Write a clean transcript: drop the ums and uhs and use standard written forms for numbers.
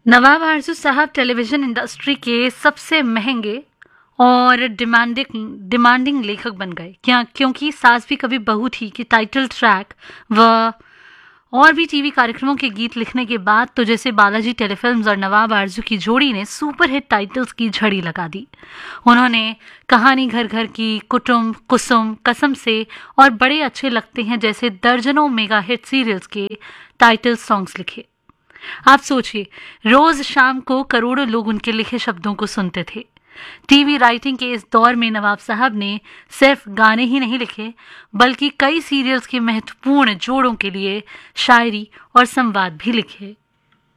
नवाब आरजू साहब television industry के सबसे महंगे और डिमांडिंग लेखक बन गए क्या, क्योंकि सास भी कभी बहू थी कि टाइटल ट्रैक व और भी टीवी कार्यक्रमों के गीत लिखने के बाद तो जैसे बालाजी टेलीफिल्म्स और नवाब आरजू की जोड़ी ने सुपरहिट टाइटल्स की झड़ी लगा दी। उन्होंने कहानी घर घर की, कुटुंब, कुसुम, कसम से और बड़े अच्छे लगते हैं जैसे दर्जनों मेगा हिट सीरियल्स के टाइटल सॉन्ग्स लिखे। आप सोचिए, रोज शाम को करोड़ों लोग उनके लिखे शब्दों को सुनते थे। टीवी राइटिंग के इस दौर में नवाब साहब ने सिर्फ गाने ही नहीं लिखे, बल्कि कई सीरियल्स के महत्वपूर्ण जोड़ों के लिए शायरी और संवाद भी लिखे।